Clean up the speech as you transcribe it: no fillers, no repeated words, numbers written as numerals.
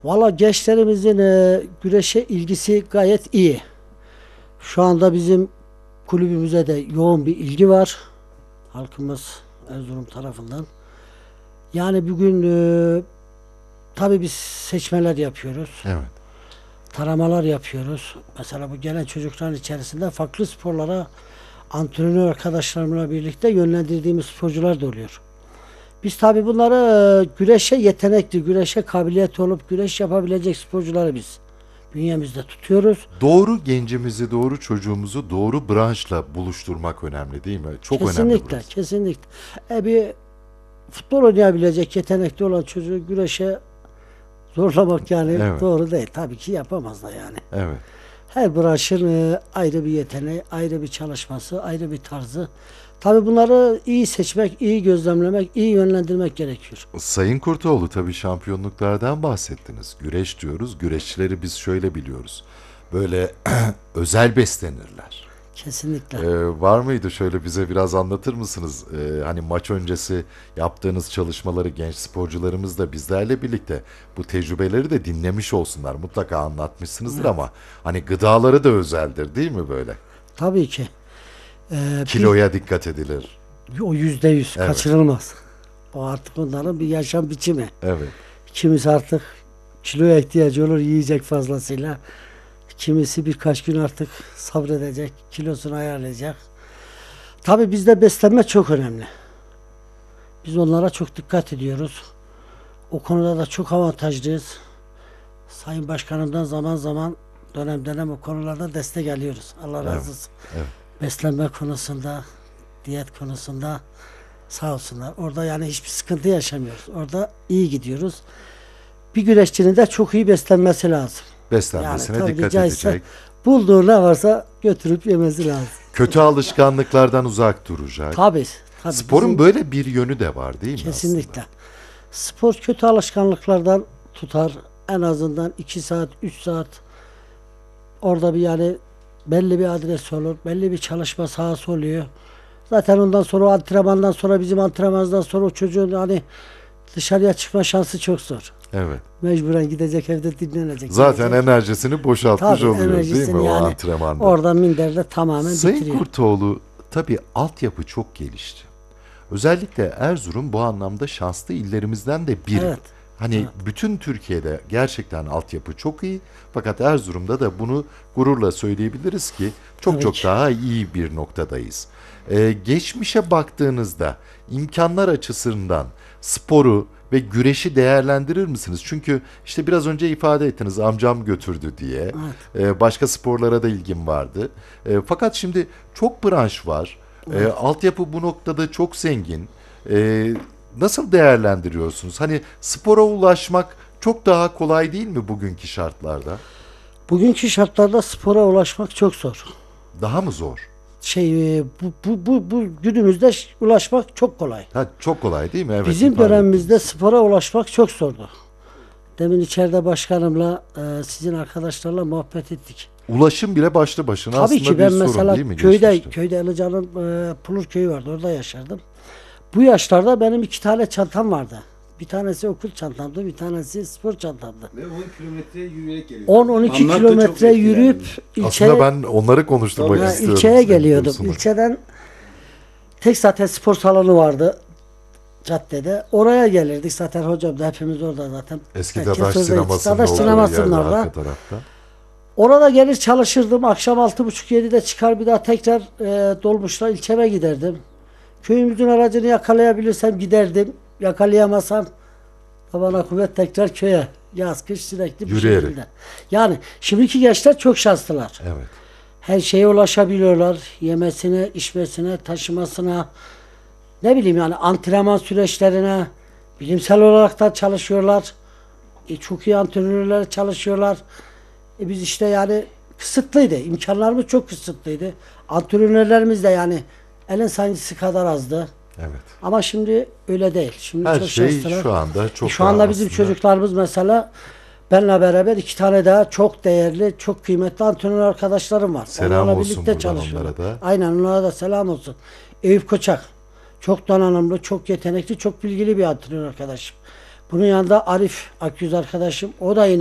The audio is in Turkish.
Valla gençlerimizin güreşe ilgisi gayet iyi. Şu anda bizim kulübümüze de yoğun bir ilgi var. Halkımız Erzurum tarafından. Yani bugün tabii biz seçmeler yapıyoruz. Evet. Taramalar yapıyoruz. Mesela bu gelen çocukların içerisinde farklı sporlara antrenör arkadaşlarımla birlikte yönlendirdiğimiz sporcular da oluyor. Biz tabii bunları güreşe yetenekli, güreşe kabiliyeti olup güreş yapabilecek sporcuları biz bünyemizde tutuyoruz. Doğru gencimizi, doğru çocuğumuzu doğru branşla buluşturmak önemli değil mi? Çok önemli Kesinlikle, burası. kesinlikle. Bir futbol oynayabilecek yetenekli olan çocuğu güreşe zorlamak yani Evet, doğru değil. Tabii ki yapamazlar yani. evet. Her branşın ayrı bir yeteneği, ayrı bir çalışması, ayrı bir tarzı. Tabii bunları iyi seçmek, iyi gözlemlemek, iyi yönlendirmek gerekiyor. Sayın Kurtoğlu tabii şampiyonluklardan bahsettiniz. Güreş diyoruz. Güreşçileri biz şöyle biliyoruz. Böyle özel beslenirler. Kesinlikle. Var mıydı şöyle bize biraz anlatır mısınız? Hani maç öncesi yaptığınız çalışmaları genç sporcularımız da bizlerle birlikte bu tecrübeleri de dinlemiş olsunlar. Mutlaka anlatmışsınızdır Evet. ama hani gıdaları da özeldir değil mi böyle? Tabii ki. Bir, Kiloya dikkat edilir. o %100 Evet, kaçırılmaz. O artık onların bir yaşam biçimi. evet, Kimisi artık kiloya ihtiyacı olur yiyecek fazlasıyla. Kimisi birkaç gün artık sabredecek, kilosunu ayarlayacak. Tabii bizde beslenme çok önemli. Biz onlara çok dikkat ediyoruz. O konuda da çok avantajlıyız. Sayın Başkanım'dan zaman zaman dönem dönem o konularda destek alıyoruz. Allah evet, razı olsun. evet. Beslenme konusunda, diyet konusunda sağ olsunlar. Orada yani hiçbir sıkıntı yaşamıyoruz. Orada iyi gidiyoruz. Bir güreşçinin de çok iyi beslenmesi lazım. Yani Beslenmesine tabiri dikkat caizse edecek. bulduğu ne varsa götürüp yemesi lazım. Kötü alışkanlıklardan uzak duracak. Tabii. Tabii Sporun bizim böyle bir yönü de var değil mi kesinlikle. Spor kötü alışkanlıklardan tutar. En azından 2 saat, 3 saat orada bir yani belli bir adres olur. Belli bir çalışma sahası oluyor. Zaten ondan sonra o antrenmandan sonra bizim antrenmandan sonra o çocuğun hani dışarıya çıkma şansı çok zor. aslında? Evet. Mecburen gidecek evde dinlenecek. Zaten gidecek. enerjisini boşaltmış Tabii oluyor değil mi enerjisini o yani antrenmanda? oradan minderde tamamen Sayın bitiriyor. Kurtoğlu tabii altyapı çok gelişti. Özellikle Erzurum bu anlamda şanslı illerimizden de biri. Evet. Hani Evet. bütün Türkiye'de gerçekten altyapı çok iyi. Fakat Erzurum'da da bunu gururla söyleyebiliriz ki çok Tabii çok ki. daha iyi bir noktadayız. Geçmişe baktığınızda imkanlar açısından sporu ve güreşi değerlendirir misiniz? Çünkü işte biraz önce ifade ettiniz amcam götürdü diye. Evet. Başka sporlara da ilgim vardı. Fakat şimdi çok branş var. Altyapı bu noktada çok zengin. Nasıl değerlendiriyorsunuz? Hani spora ulaşmak çok daha kolay değil mi bugünkü şartlarda? Bugünkü şartlarda spora ulaşmak çok zor. Daha mı zor? Bu günümüzde ulaşmak çok kolay. Ha, çok kolay değil mi? Evet, Bizim ifade dönemimizde ettiniz. spora ulaşmak çok zordu. Demin içeride başkanımla, sizin arkadaşlarla muhabbet ettik. Ulaşım bile başlı başına Tabii aslında ki bir ben sorun mesela değil mi köyde, geçmişte? köyde Ilıca'nın Pulur köyü vardı. Orada yaşardım. Bu yaşlarda benim 2 tane çantam vardı. Bir tanesi okul çantamdı, bir tanesi spor çantamdı. Ve 10 kilometre yürüyerek geliyor. 10-12 Anlattı, çok kilometre etkilendim. yürüyüp Aslında ben onları konuşturmak Tabii. istiyorum. ilçeye Sayın geliyordum. Dursun'um. İlçeden tek zaten spor salonu vardı caddede. Oraya gelirdik. Zaten hocam da hepimiz orada zaten. Eski Herkes Dadaş oradaydı. sinemasının Dadaş olduğu sinemasının yerde orada. arka tarafta. Orada gelir çalışırdım. Akşam 6.30-7'de çıkar bir daha tekrar dolmuşla ilçeme giderdim. Köyümüzün aracını yakalayabilirsem giderdim. Yakalayamazsam bana kuvvet tekrar köye. Yaz kış sürekli bir Yürüyerek. şekilde. Yani şimdiki gençler çok şanslılar. Evet. Her şeye ulaşabiliyorlar. Yemesine, içmesine, taşımasına, ne bileyim yani antrenman süreçlerine bilimsel olarak da çalışıyorlar. Çok iyi antrenörler çalışıyorlar. Biz işte yani kısıtlıydı. İmkanlarımız çok kısıtlıydı. Antrenörlerimiz de yani elin sayısı kadar azdı. Evet. Ama şimdi öyle değil. Şimdi Her çok şey şanslılar. şu anda çok Şu anda daha bizim aslında- çocuklarımız mesela benle beraber 2 tane daha çok değerli, çok kıymetli antrenör arkadaşlarım var. Selam Onlarla olsun birlikte buradan çalışıyorlar. onlara da. Aynen onlara da selam olsun. Eyüp Koçak. Çok donanımlı, çok yetenekli, çok bilgili bir antrenör arkadaşım. Bunun yanında Arif Akyüz arkadaşım, o da yine